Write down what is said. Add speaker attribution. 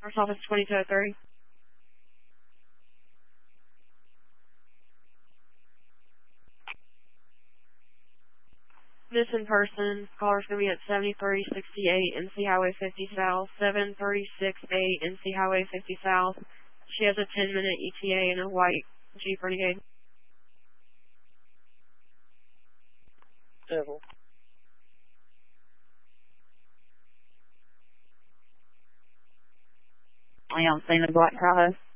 Speaker 1: First office 2203. Missing person. Caller's going to be at 7368 NC Highway 50 South, 7368 NC Highway 50 South. She has a 10-minute ETA in a white Jeep Renegade.
Speaker 2: Devil.
Speaker 3: I am seeing the black Tahoe.